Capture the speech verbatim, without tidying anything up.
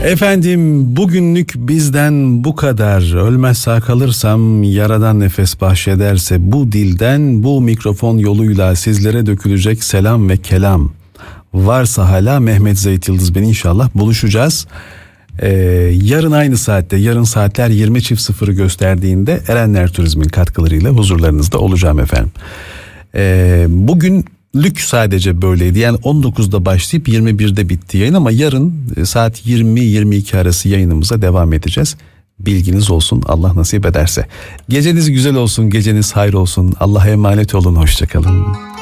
Efendim bugünlük bizden bu kadar. Ölmez sağ kalırsam yaradan nefes bahşederse bu dilden bu mikrofon yoluyla sizlere dökülecek selam ve kelam. Varsa hala Mehmet Zeyt Yıldız ben inşallah buluşacağız. Ee, yarın aynı saatte, yarın saatler yirmi sıfırı gösterdiğinde Erenler Turizm'in katkılarıyla huzurlarınızda olacağım efendim. Ee, bugünlük sadece böyleydi. Yani on dokuzda başlayıp yirmi birde bitti yayın ama yarın saat yirmi yirmi iki arası yayınımıza devam edeceğiz. Bilginiz olsun, Allah nasip ederse. Geceniz güzel olsun, geceniz hayır olsun. Allah'a emanet olun, hoşça kalın.